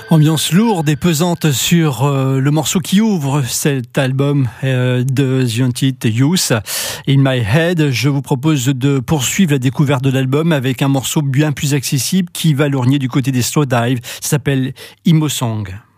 Ambiance lourde et pesante sur le morceau qui ouvre cet album de The Haunted Youth, In My Head. Je vous propose de poursuivre la découverte de l'album avec un morceau bien plus accessible qui va lorgner du côté des Slowdive. Ça s'appelle Emo Song.